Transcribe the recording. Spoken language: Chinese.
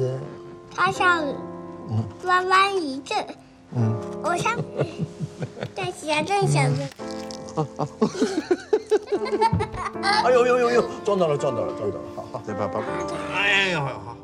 的？ 它像弯弯一阵。我像在斜正想着。 哎呦，撞到了，好， 对吧，爸爸？哎呀，好。